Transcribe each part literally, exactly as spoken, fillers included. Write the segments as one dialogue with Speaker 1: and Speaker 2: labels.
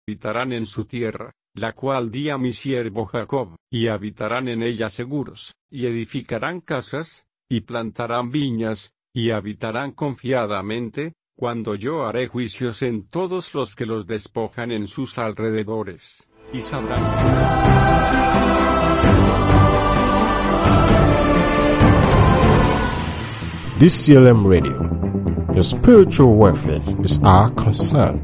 Speaker 1: habitarán en su tierra, la cual di a mi siervo Jacob, y habitarán en ella seguros, y edificarán casas, y plantarán viñas, y habitarán confiadamente, cuando yo haré juicios en todos los que los despojan en sus alrededores, y sabrán.
Speaker 2: This C L M Radio, your spiritual welfare is our concern.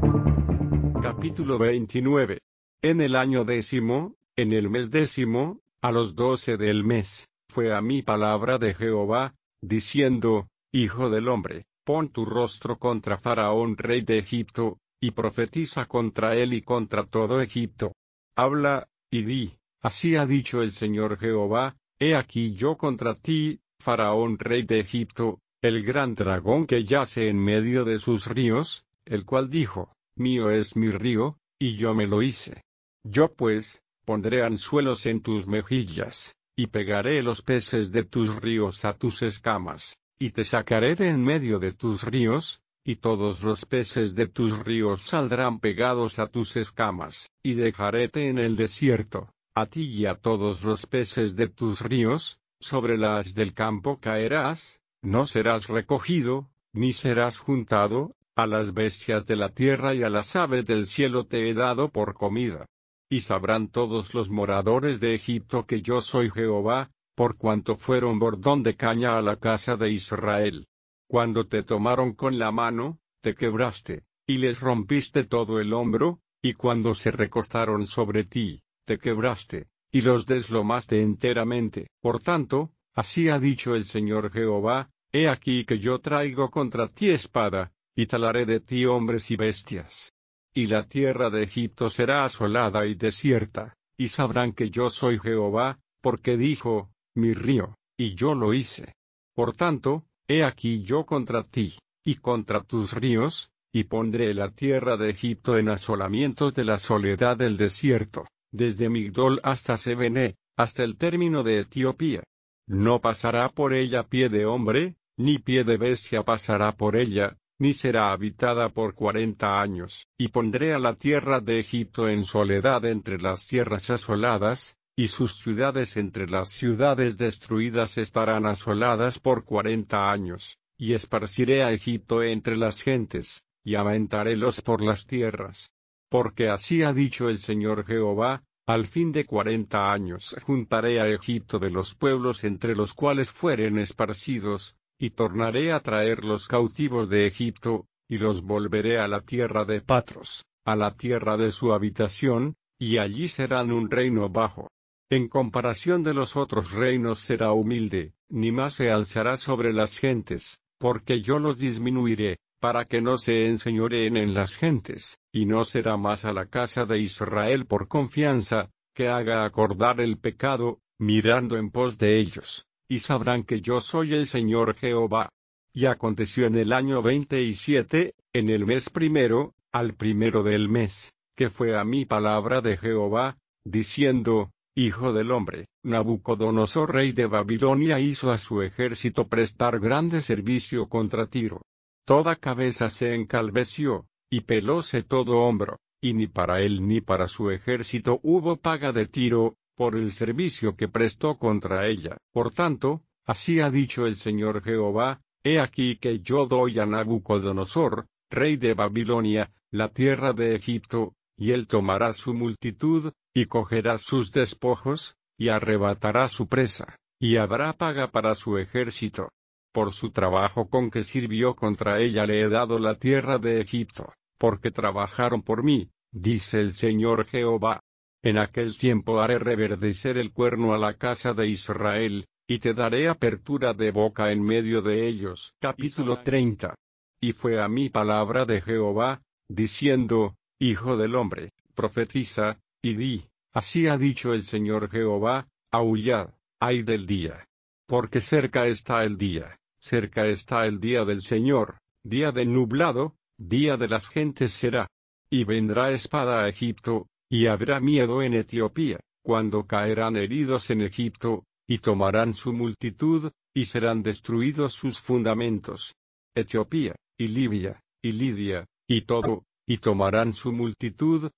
Speaker 1: Capítulo veintinueve. En el año décimo, en el mes décimo, a los doce del mes, fue a mí palabra de Jehová, diciendo: Hijo del hombre, pon tu rostro contra Faraón rey de Egipto, y profetiza contra él y contra todo Egipto. Habla, y di: Así ha dicho el Señor Jehová: He aquí yo contra ti, Faraón rey de Egipto, el gran dragón que yace en medio de sus ríos, el cual dijo: Mío es mi río, y yo me lo hice. Yo pues, pondré anzuelos en tus mejillas, y pegaré los peces de tus ríos a tus escamas, y te sacaré de en medio de tus ríos, y todos los peces de tus ríos saldrán pegados a tus escamas, y dejaréte en el desierto, a ti y a todos los peces de tus ríos, sobre la haz del campo caerás, no serás recogido, ni serás juntado, a las bestias de la tierra y a las aves del cielo te he dado por comida. Y sabrán todos los moradores de Egipto que yo soy Jehová, por cuanto fueron bordón de caña a la casa de Israel. Cuando te tomaron con la mano, te quebraste, y les rompiste todo el hombro, y cuando se recostaron sobre ti, te quebraste, y los deslomaste enteramente. Por tanto, así ha dicho el Señor Jehová: He aquí que yo traigo contra ti espada, y talaré de ti hombres y bestias. Y la tierra de Egipto será asolada y desierta, y sabrán que yo soy Jehová, porque dijo: Mi río, y yo lo hice. Por tanto, he aquí yo contra ti, y contra tus ríos, y pondré la tierra de Egipto en asolamientos de la soledad del desierto, desde Migdol hasta Sebene, hasta el término de Etiopía. No pasará por ella pie de hombre, ni pie de bestia pasará por ella, ni será habitada por cuarenta años. Y pondré a la tierra de Egipto en soledad entre las tierras asoladas, y sus ciudades entre las ciudades destruidas estarán asoladas por cuarenta años, y esparciré a Egipto entre las gentes, y aventarélos por las tierras. Porque así ha dicho el Señor Jehová: Al fin de cuarenta años juntaré a Egipto de los pueblos entre los cuales fueren esparcidos, y tornaré a traer los cautivos de Egipto, y los volveré a la tierra de Patros, a la tierra de su habitación, y allí serán un reino bajo. En comparación de los otros reinos será humilde, ni más se alzará sobre las gentes, porque yo los disminuiré, para que no se enseñoreen en las gentes, y no será más a la casa de Israel por confianza, que haga acordar el pecado, mirando en pos de ellos, y sabrán que yo soy el Señor Jehová. Y aconteció en el año veinte y siete, en el mes primero, al primero del mes, que fue a mí palabra de Jehová, diciendo: Hijo del hombre, Nabucodonosor rey de Babilonia hizo a su ejército prestar grande servicio contra Tiro. Toda cabeza se encalveció, y pelóse todo hombro, y ni para él ni para su ejército hubo paga de Tiro, por el servicio que prestó contra ella. Por tanto, así ha dicho el Señor Jehová: He aquí que yo doy a Nabucodonosor, rey de Babilonia, la tierra de Egipto, y él tomará su multitud, y cogerá sus despojos, y arrebatará su presa, y habrá paga para su ejército. Por su trabajo con que sirvió contra ella le he dado la tierra de Egipto, porque trabajaron por mí, dice el Señor Jehová. En aquel tiempo haré reverdecer el cuerno a la casa de Israel, y te daré apertura de boca en medio de ellos. Capítulo treinta. Y fue a mí palabra de Jehová, diciendo: Hijo del hombre, profetiza, y di: Así ha dicho el Señor Jehová: Aullad, ay del día. Porque cerca está el día, cerca está el día del Señor, día de nublado, día de las gentes será. Y vendrá espada a Egipto, y habrá miedo en Etiopía, cuando caerán heridos en Egipto, y tomarán su multitud, y serán destruidos sus fundamentos. Etiopía, y Libia, y Lidia, y todo, y tomarán su multitud,